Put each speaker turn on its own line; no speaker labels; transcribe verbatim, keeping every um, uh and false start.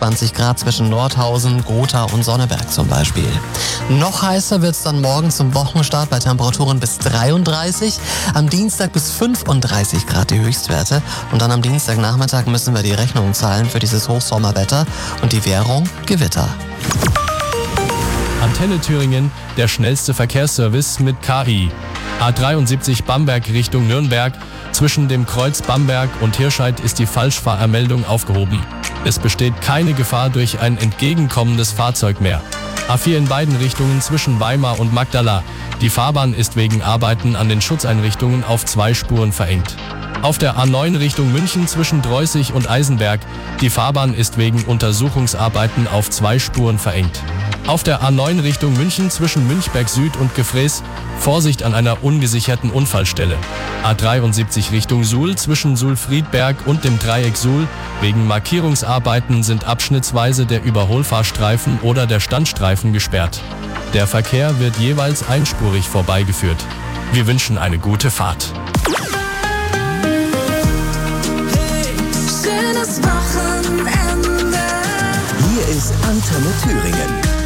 sechsundzwanzig Grad zwischen Nordhausen, Gotha und Sonneberg zum Beispiel. Noch heißer wird es dann morgen zum Wochenstart bei Temperaturen bis dreiunddreißig, am Dienstag bis fünfunddreißig Grad die Höchstwerte und dann am Dienstagnachmittag müssen wir die Rechnung zahlen für dieses Hochsommerwetter und die Währung Gewitter.
Antenne Thüringen, der schnellste Verkehrsservice mit K I. A dreiundsiebzig Bamberg Richtung Nürnberg. Zwischen dem Kreuz Bamberg und Hirscheid ist die Falschfahrermeldung aufgehoben. Es besteht keine Gefahr durch ein entgegenkommendes Fahrzeug mehr. A vier in beiden Richtungen zwischen Weimar und Magdala. Die Fahrbahn ist wegen Arbeiten an den Schutzeinrichtungen auf zwei Spuren verengt. Auf der A neun Richtung München zwischen Dreußig und Eisenberg. Die Fahrbahn ist wegen Untersuchungsarbeiten auf zwei Spuren verengt. Auf der A neun Richtung München zwischen Münchberg Süd und Gefrees. Vorsicht an einer ungesicherten Unfallstelle. A dreiundsiebzig Richtung Suhl zwischen Suhl-Friedberg und dem Dreieck Suhl. Wegen Markierungsarbeiten sind abschnittsweise der Überholfahrstreifen oder der Standstreifen gesperrt. Der Verkehr wird jeweils einspurig vorbeigeführt. Wir wünschen eine gute Fahrt.
Schönes Wochenende.
Hier ist Antenne Thüringen.